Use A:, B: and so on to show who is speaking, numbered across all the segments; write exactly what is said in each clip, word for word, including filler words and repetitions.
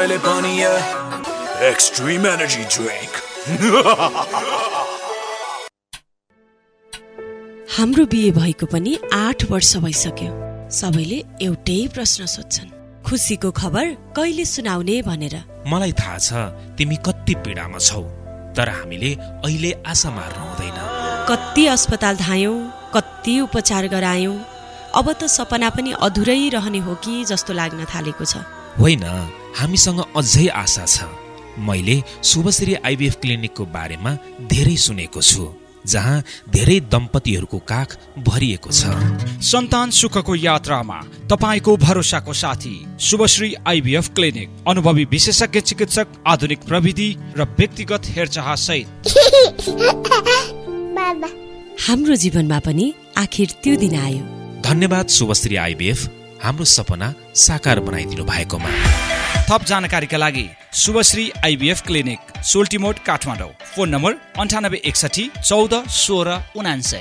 A: मैले पनि extreme energy drink.
B: हाम्रो बिहे भएको पनि आठ वर्ष भइसक्यो। सबैले एउटै प्रश्न सोध्छन्, खुसीको खबर कहिले सुनाउने भनेर।
C: मलाई थाहा छ तिमी कति पीडामा छौ, तर हामीले अहिले आशा मार्नु हुँदैन।
B: कति अस्पताल धायौं, कति उपचार गरायौं, अब त सपना पनि अधुरै रहने हो कि जस्तो लाग्न थालेको छ।
C: होइन, हामीसँग अझै आशा छ। मैले शुभश्री आइभीएफ क्लिनिकको बारेमा धेरै सुनेको छु, जहाँ धेरै दम्पतिहरूको काख भरिएको छ।
D: सन्तान सुखको यात्रामा तपाईको भरोसाको साथी शुभश्री आइभीएफ क्लिनिक। अनुभवी विशेषज्ञ चिकित्सक, आधुनिक प्रविधि र व्यक्तिगत हेरचाह सहित।
B: हाम्रो जीवनमा पनि आखिर त्यो दिन आयो।
C: धन्यवाद शुभश्री आइभीएफ, हाम्रो सपना साकार बनाइदिनु भएकोमा।
D: थप जानकारीका लागि Shubhashree IVF clinic, सोल्टिमोड, Kathmandu. Phone number अन्ठानब्बे एकसठी चौध सोह्र उनान्सय।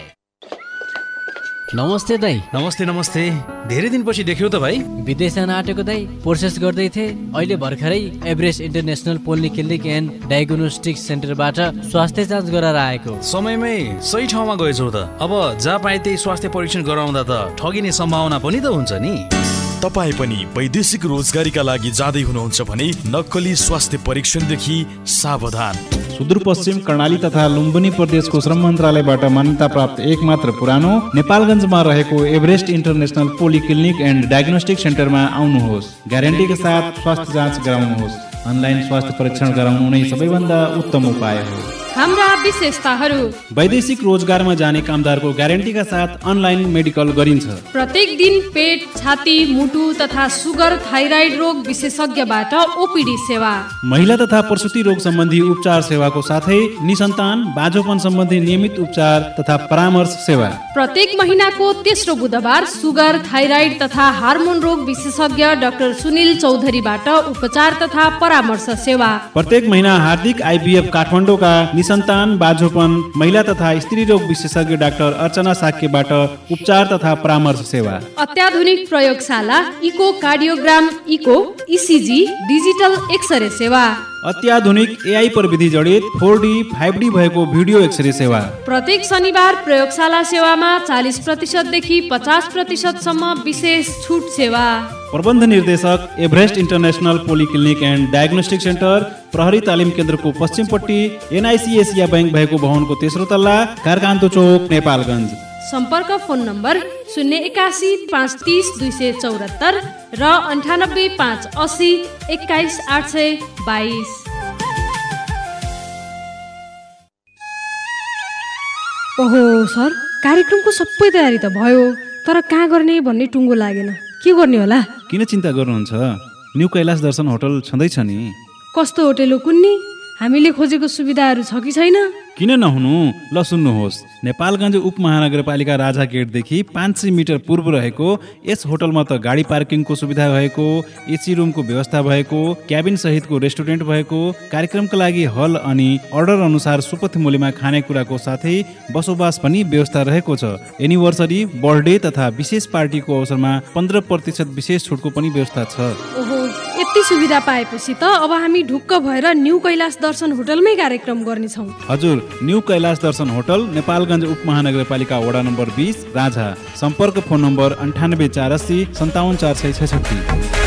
E: नमस्ते दाई।
F: नमस्ते नमस्ते, धेरै दिनपछि देख्यौ त भाइ।
E: विदेश जान आँटेको दाई, प्रोसेस गर्दै थिए। अहिले भर्खरै Everest international polyclinic and diagnostic सेन्टरबाट स्वास्थ्य जाँच गराएर आएको।
F: समयमै सही ठाउँमा गएछौ त। अब जहाँ पाए त्यही स्वास्थ्य परीक्षण गराउँदा त ठगिने सम्भावना पनि त हुन्छ नि।
G: तपाई पनि वैदेशिक रोजगारीका लागि जाँदै हुनुहुन्छ भने नक्कली स्वास्थ्य परीक्षणदेखि सावधान।
H: सुदूरपश्चिम कर्णाली तथा लुम्बिनी प्रदेशको श्रम मन्त्रालयबाट मान्यता प्राप्त एकमात्र पुरानो नेपालगञ्जमा रहेको Everest international polyclinic and diagnostic सेन्टरमा आउनुहोस्। ग्यारेन्टीका साथ स्वास्थ्य जाँच गराउनुहोस्। अनलाइन स्वास्थ्य परीक्षण गराउनु नै सबैभन्दा उत्तम उपाय हो।
I: हाम्रा विशेषताहरू:
H: वैदेशिक रोजगारमा जाने कामदारको ग्यारेन्टीका साथ अनलाइन मेडिकल गरिन्छ।
I: प्रत्येक दिन पेट, छाती, मुटु तथा सुगर, थाइराइड रोग विशेषज्ञबाट ओपीडी सेवा।
H: महिला तथा प्रसुति रोग सम्बन्धी उपचार सेवाको साथै निसन्तान बाझोपन सम्बन्धी नियमित उपचार तथा परामर्श सेवा।
I: प्रत्येक महिनाको तेस्रो बुधबार सुगर, थाइराइड तथा हार्मोन रोग विशेषज्ञ डाक्टर सुनिल चौधरीबाट उपचार तथा परामर्श सेवा।
H: प्रत्येक महिना हार्दिक आइभीएफ काठमाडौँका निसन्तान बाझोपन महिला तथा स्त्री रोग विशेषज्ञ डाक्टर अर्चना साक्यबाट उपचार तथा परामर्श सेवा।
I: अत्याधुनिक प्रयोगशाला, eco cardiogram, eco, ECG, digital x-ray सेवा।
H: अत्याधुनिक एआई प्रविधि जडित फोर डी, फाइभ डी भएको भिडियो एक्सरे सेवा।
I: प्रत्येक शनिबार प्रयोगशाला सेवामा चालीस प्रतिशत देखि पचास प्रतिशत सम्म विशेष छुट सेवा।
H: प्रबन्ध निर्देशक, Everest international polyclinic and diagnostic centre, प्रहरी तालिम केन्द्रको पश्चिमपट्टि, एनआइसी एसिया बैंक भएको भवनको तेस्रो तल्ला, कारकान्तो चोक, नेपालगञ्ज।
I: सम्पर्क फोन नम्बर शून्य एकासी पाँच तिस दुई सय चौरात्तर र अन्ठानब्बे पाँच असी एक्काइस आठ सय बाइस।
J: ओहो सर, कार्यक्रमको सबै तयारी त भयो, तर कहाँ गर्ने भन्ने टुङ्गो लागेन। के गर्ने होला?
H: किन चिन्ता गर्नुहुन्छ? न्यू कैलाश दर्शन होटल छँदैछ नि।
J: कस्तो होटल हो कुन्नी? हामीले खोजेको सुविधाहरू छ कि छैन?
H: किन नहुनु? ल सुन्नुहोस्, नेपालगञ्ज उपमहानगरपालिका राजा गेटदेखि पाँच सय मिटर पूर्व रहेको यस होटलमा त गाडी पार्किङको सुविधा भएको, एसी रुमको व्यवस्था भएको, क्याबिन सहितको रेस्टुरेन्ट भएको, कार्यक्रमका लागि हल अनि अर्डर अनुसार सुपथ मूल्यमा खानेकुराको साथै बसोबास पनि व्यवस्था रहेको छ। एनिभर्सरी, बर्थडे तथा विशेष पार्टीको अवसरमा पन्ध्र प्रतिशत विशेष छुटको पनि व्यवस्था छ।
J: ओहो, यति सुविधा पाएपछि त अब हामी ढुक्क भएर न्यू कैलाश दर्शन होटलमै कार्यक्रम गर्नेछौँ।
H: हजुर, न्यू कैलाश दर्शन होटल, नेपालगञ्ज उपमहानगरपालिका वडा नम्बर बीस, राजा। सम्पर्क फोन नम्बर अन्ठानब्बे चार अस्सी सन्ताउन्न चार सय छैसठी।